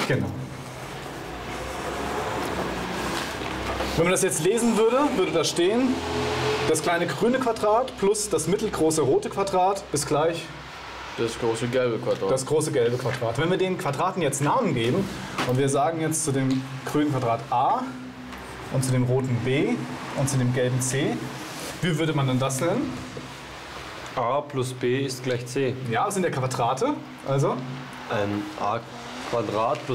Genau. Wenn man das jetzt lesen würde, würde da stehen, das kleine grüne Quadrat plus das mittelgroße rote Quadrat ist gleich Das große gelbe Quadrat. das große gelbe Quadrat. Wenn wir den Quadraten jetzt Namen geben und wir sagen jetzt zu dem grünen Quadrat A und zu dem roten B und zu dem gelben C, wie würde man denn das nennen? A plus B ist gleich C. Ja, das sind ja Quadrate, also A Quadrat plus